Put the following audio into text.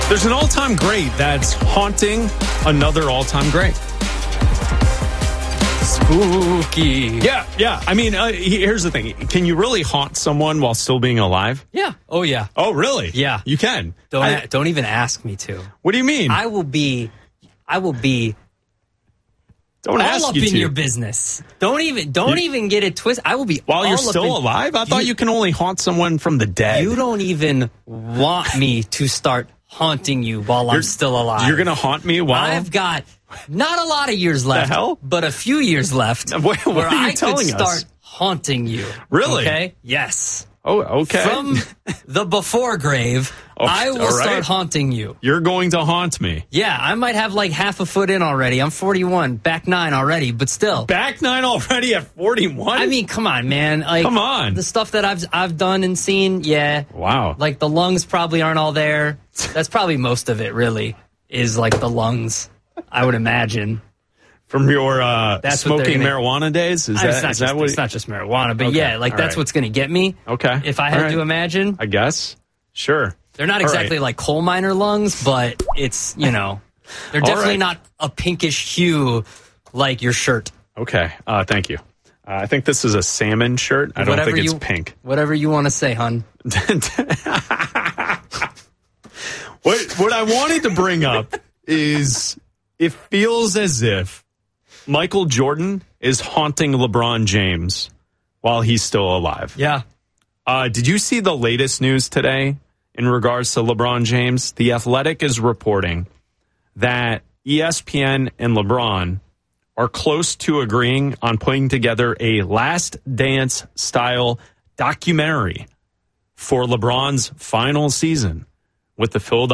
There's an all-time great that's haunting another all-time great. Spooky. Yeah. I mean, here's the thing. Can you really haunt someone while still being alive? Yeah. Oh, yeah. Oh, really? Yeah. You can. Don't even ask me to. What do you mean? I will be Don't all ask up you in to. your business. Don't even get it twisted. I will be While all you're up still in, alive? I thought you can only haunt someone from the dead. You don't even want me to start haunting you while I'm still alive. You're going to haunt me while... I've got not a lot of years left, The hell? but a few years left What where are you I telling could us? start haunting you. Really? Okay? Yes. Oh, okay. From the before grave, I will all right. start haunting you. You're going to haunt me. Yeah, I might have like half a foot in already. I'm 41, back 9 already, but still. Back 9 already at 41? I mean, come on, man. Like, Come on. The stuff that I've done and seen, yeah. Wow. Like the lungs probably aren't all there. That's probably most of it, really, is like the lungs, I would imagine. From your That's what they're smoking gonna- marijuana days? Is that what? It's not just marijuana, but Okay, yeah, like all that's right. what's going to get me. Okay. If I All had right. to imagine. I guess. Sure. They're not All exactly right. like coal miner lungs, but it's, they're definitely right. not a pinkish hue like your shirt. Okay. Thank you. I think this is a salmon shirt. I don't think it's pink. Whatever you want to say, hun. What I wanted to bring up is it feels as if Michael Jordan is haunting LeBron James while he's still alive. Yeah. Did you see the latest news today in regards to LeBron James? The Athletic is reporting that ESPN and LeBron are close to agreeing on putting together a Last Dance style documentary for LeBron's final season with the Philadelphia